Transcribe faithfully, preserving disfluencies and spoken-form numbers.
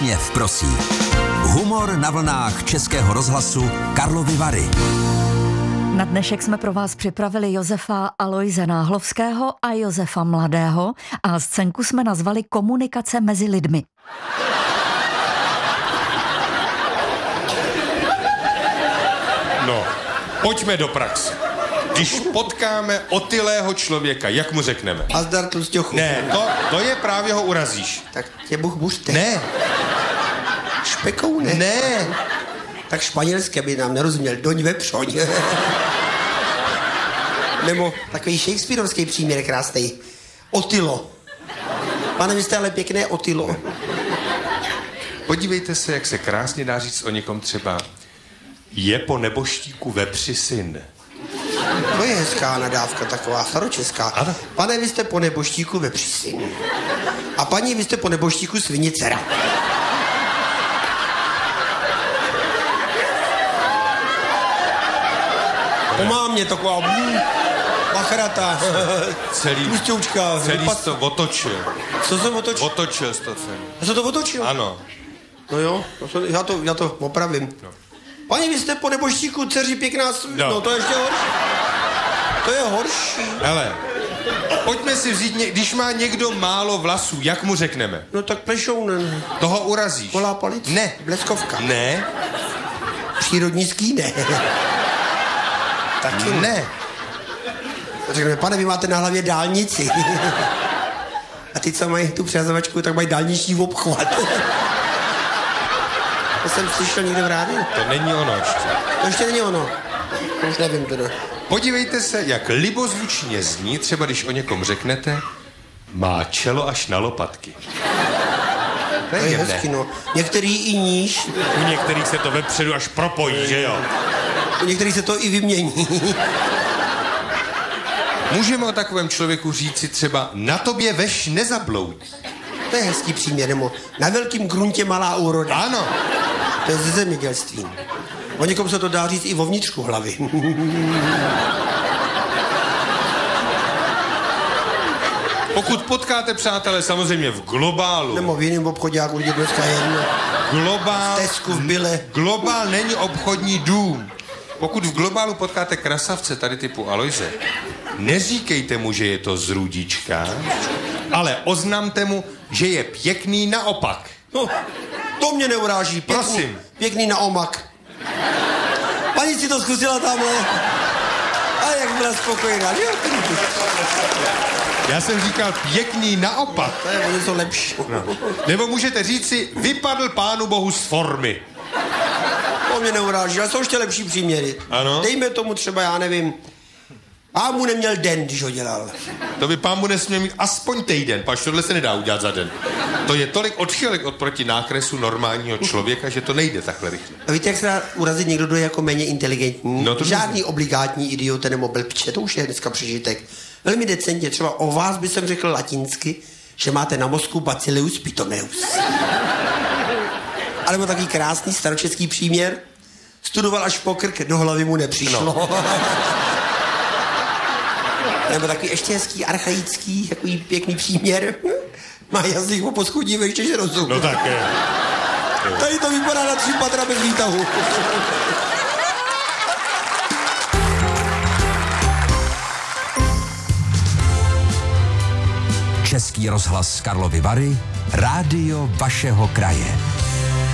Úsměv prosí. Humor na vlnách Českého rozhlasu Karlovy Vary. Na dnešek jsme pro vás připravili Josefa Aloise Náhlovského a Josefa Mladého a scénku jsme nazvali Komunikace mezi lidmi. No, pojďme do praxe. Když potkáme otylého člověka, jak mu řekneme? Azdar tlusťochu. Ne, to, to je právě ho urazíš. Tak tě Bůh buřte. Ne. Špekou ne. Ne. Tak španělské by nám nerozuměl. Doň vepřoň. Nebo takový shakespearovský příměr krásný. Otylo. Pane, vy jste ale pěkné otylo. Podívejte se, jak se krásně dá říct o někom třeba je po neboštíku vepři syn. To je hezká nadávka, taková staročeská. Ano. Pane, vy jste po neboštíku vepři syn. A paní, vy jste po neboštíku svině dcera. Pomá mě taková mm, machrata, Celý, tlusťoučka. celý jsi to otočil. Co jsem otočil? Otočil jsi to celý. Já jsem to otočil? Ano. No jo, já to, já to opravím. No. Paní, vy jste po neboštíku dceři pěkná sv... No. no to je ještě horší. To je horší. Hele, pojďme si vzít, ně... když má někdo málo vlasů, jak mu řekneme? No tak plešounen. Toho urazíš. Polá palic? Ne. Bleskovka? Ne. Přírodní ský? Ne. Taky Ne. Řekneme, pane, vy máte na hlavě dálnici. A ty, co mají tu přehazovačku, tak mají dálniční obchvat. To jsem slyšel někde v rádiu. To není ono ještě. To ještě není ono. To už nevím teda. Podívejte se, jak libozvučně zní, třeba když o někom řeknete, má čelo až na lopatky. To je jemné. hezky, no. Některý i níž. U některých se to vepředu až propojí, že jo? U některých se to i vymění. Můžeme o takovém člověku říci třeba na tobě veš nezabloudí. To je hezký příměr, nebo na velkým gruntě malá úroda. Ano. To je ze zemědělství. O někom se to dá říct i o vnitřku hlavy. Pokud potkáte přátelé samozřejmě v globálu. Nebo v jiném obchodě, jak určitě dneska jedno. Globál, V Tesku, v Bile. Globál není obchodní dům. Pokud v globálu potkáte krasavce tady typu Aloise, neříkejte mu, že je to z Rudička, ale oznamte mu, že je pěkný naopak. No, to mě neuráží. Pěkný, Prosím. Pěkný na omak. Paní si to zkusila tamhle. A jak byla spokojená. Jo, Já jsem říkal pěkný naopak. to je o něco lepší. No. Nebo můžete říci, vypadl pánu bohu z formy. To mě neuráží, ale jsou ještě lepší příměry. Ano. Dejme tomu třeba, já nevím, pán mu neměl den, když ho dělal. To by pán mu nesměl mít aspoň týden, pač tohle se nedá udělat za den. To je tolik odchylek oproti nákresu normálního člověka, že to nejde takhle rychle. A víte, jak se dá urazit někdo, kdo je jako méně inteligentní? No to Žádný může. obligátní idiot nebo blbče, to už je dneska přežitek. Velmi decentně, třeba o vás by jsem řekl latinsky, že máte na mozku bacillus pitomeus. Alebo takový krásný staročeský příměr. Studoval až po krk, do hlavy mu nepřišlo. No. Nebo takový ještě hezký, archaický, takový pěkný příměr. Má jazyk po poschudí, ještě že rozum. No tak je. Tady to vypadá na tři patra bez výtahu. Český rozhlas Karlovy Vary, rádio vašeho kraje.